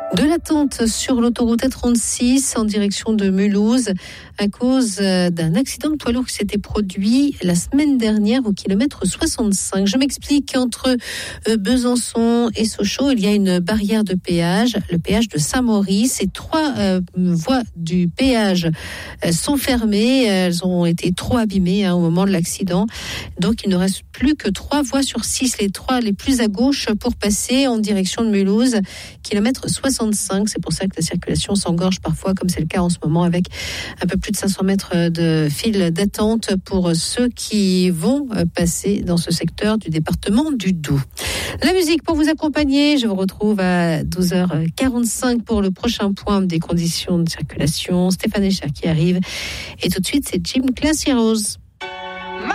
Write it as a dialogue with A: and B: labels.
A: De l'attente sur l'autoroute A36 en direction de Mulhouse à cause d'un accident de poids lourd qui s'était produit la semaine dernière au kilomètre 65. Je m'explique, entre Besançon et Sochaux, il y a une barrière de péage, le péage de Saint-Maurice, et 3 voies du péage sont fermées. Elles ont été trop abîmées au moment de l'accident. Donc il ne reste plus que 3 voies sur 6, les 3 les plus à gauche pour passer en direction de Mulhouse, kilomètre 65. C'est pour ça que la circulation s'engorge parfois, comme c'est le cas en ce moment, avec un peu plus de 500 mètres de file d'attente pour ceux qui vont passer dans ce secteur du département du Doubs. La musique pour vous accompagner, je vous retrouve à 12h45 pour le prochain point des conditions de circulation. Stéphane Echer qui arrive. Et tout de suite, c'est Gym Class Heroes.